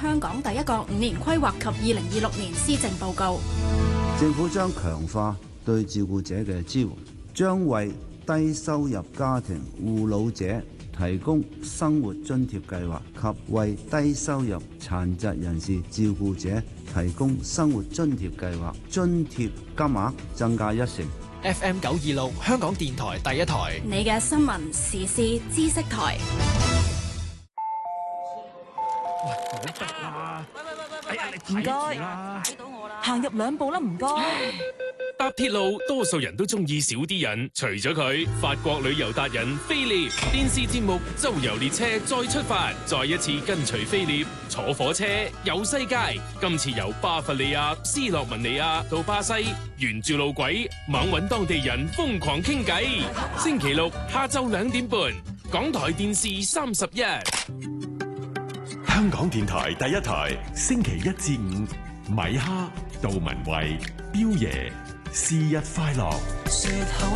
香港第一個5年規劃及2026年施政報告。 政府將強化對照顧者嘅支援，將為低收入家庭護老者提供生活津貼計劃及為低收入殘疾人士照顧者提供生活津貼計劃，津貼金額增加1成。 FM 926香港電台第一台， 你嘅新聞時事知識台。 唔該，行入2步啦，唔該。 搭鐵路，多數人都中意少啲人，除咗佢，法國旅遊達人菲列電視節目《周遊列車》再出發，再一次跟隨菲列坐火車遊世界。今次由巴伐利亞、斯洛文尼亞到巴西，沿住路軌猛搵當地人瘋狂傾偈。星期六下晝2點半，港台電視31。 香港電台第一台，星期1至5，米哈、杜文慧、彪爺，是日快樂。